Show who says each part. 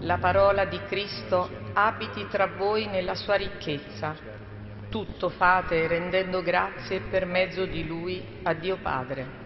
Speaker 1: la parola di Cristo abiti tra voi nella sua ricchezza. Tutto fate rendendo grazie per mezzo di Lui a Dio Padre.